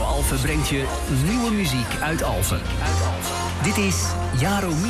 Alphen brengt je nieuwe muziek uit Alphen. Dit is Jaro